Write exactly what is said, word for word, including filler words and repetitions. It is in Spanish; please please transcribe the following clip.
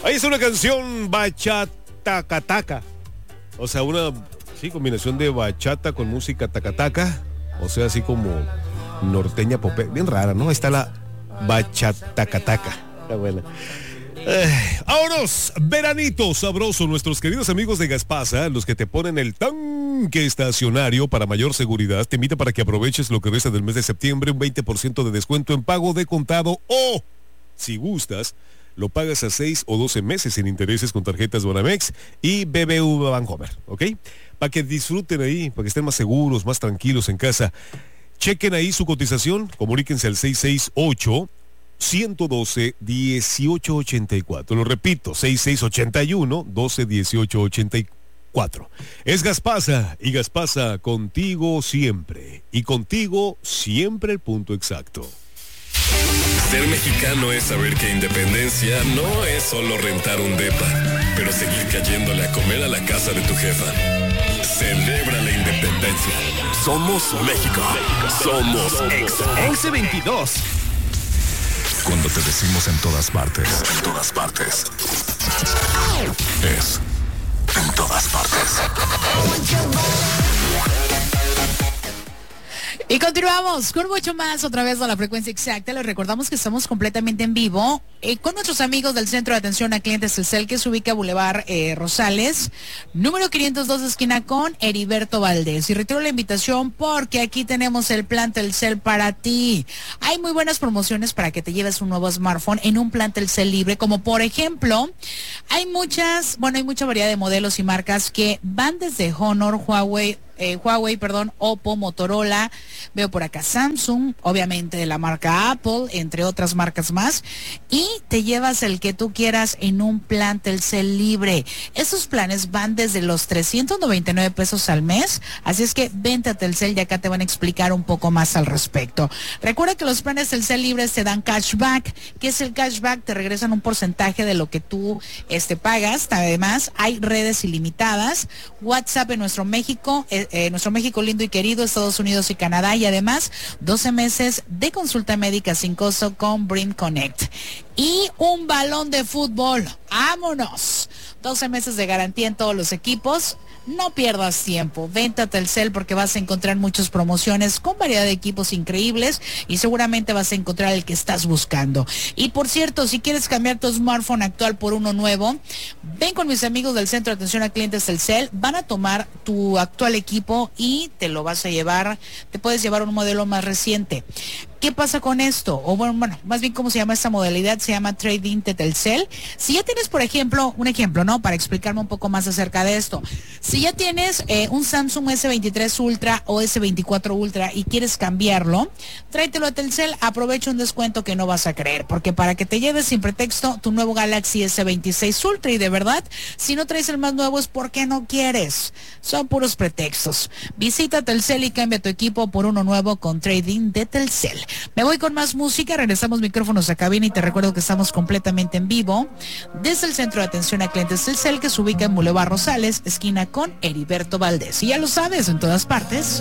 Ahí está una canción bachatacataca. O sea, una sí, combinación de bachata con música tacataca. O sea, así como norteña popé. Bien rara, ¿no? Ahí está la bachatacataca. Está buena. Eh, vámonos, veranito sabroso, nuestros queridos amigos de Gaspasa, los que te ponen el tanque estacionario para mayor seguridad, te invita para que aproveches lo que resta del mes de septiembre, un veinte por ciento de descuento en pago de contado o, si gustas, lo pagas a seis o doce meses sin intereses con tarjetas Banamex y B B V Bancomer, ¿ok? Para que disfruten ahí, para que estén más seguros, más tranquilos en casa. Chequen ahí su cotización, comuníquense al seis seis ocho, uno dos cero, uno ocho ocho cuatro. Lo repito, seis seis ocho uno, uno dos uno ocho ocho cuatro. Es Gaspasa, y Gaspasa contigo siempre. Y contigo siempre el punto exacto. Ser mexicano es saber que independencia no es solo rentar un depa, pero seguir cayéndole a comer a la casa de tu jefa. Celebra la independencia. Somos México. Somos Exa. once veintidós. Cuando te decimos en todas partes, en todas partes, es en todas partes. Y continuamos con mucho más otra vez a la frecuencia exacta. Les recordamos que estamos completamente en vivo eh, con nuestros amigos del Centro de Atención a Clientes Telcel, que se ubica Boulevard eh, Rosales, número quinientos dos, esquina con Heriberto Valdés. Y retiro la invitación porque aquí tenemos el plan Telcel para ti. Hay muy buenas promociones para que te lleves un nuevo smartphone en un plan Telcel libre, como por ejemplo, hay muchas, bueno, hay mucha variedad de modelos y marcas que van desde Honor, Huawei, Eh, Huawei, perdón, Oppo, Motorola, veo por acá Samsung, obviamente de la marca Apple, entre otras marcas más, y te llevas el que tú quieras en un plan Telcel libre. Esos planes van desde los trescientos noventa y nueve pesos al mes, así es que vente a Telcel y acá te van a explicar un poco más al respecto. Recuerda que los planes Telcel libres te dan cashback. ¿Qué es el cashback? Te regresan un porcentaje de lo que tú este, pagas. Además, hay redes ilimitadas, WhatsApp en nuestro México, eh, Eh, nuestro México lindo y querido, Estados Unidos y Canadá, y además doce meses de consulta médica sin costo con Brim Connect y un balón de fútbol. ¡Vámonos! doce meses de garantía en todos los equipos. No pierdas tiempo, vente a Telcel porque vas a encontrar muchas promociones con variedad de equipos increíbles y seguramente vas a encontrar el que estás buscando. Y por cierto, si quieres cambiar tu smartphone actual por uno nuevo, ven con mis amigos del Centro de Atención a Clientes Telcel, van a tomar tu actual equipo y te lo vas a llevar, te puedes llevar un modelo más reciente. ¿Qué pasa con esto? O bueno, bueno, más bien cómo se llama esta modalidad, se llama Trading de Telcel. Si ya tienes, por ejemplo, un ejemplo, ¿no? Para explicarme un poco más acerca de esto. Si ya tienes eh, un Samsung ese veintitrés Ultra o ese veinticuatro Ultra y quieres cambiarlo, tráetelo a Telcel, aprovecha un descuento que no vas a creer, porque para que te lleves sin pretexto tu nuevo Galaxy ese veintiséis Ultra, y de verdad, si no traes el más nuevo es porque no quieres. Son puros pretextos. Visita Telcel y cambia tu equipo por uno nuevo con Trading de Telcel. Me voy con más música, regresamos micrófonos a cabina y te recuerdo que estamos completamente en vivo desde el Centro de Atención a Clientes Telcel, que se ubica en Boulevard Rosales, esquina con Heriberto Valdés. Y ya lo sabes, en todas partes.